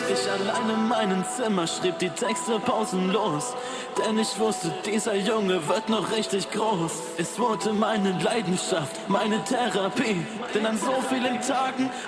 Ich allein in meinem Zimmer schrieb die Texte pausenlos, denn ich wusste, dieser Junge wird noch richtig groß. Es wurde meine Leidenschaft, meine Therapie, denn an so vielen Tagen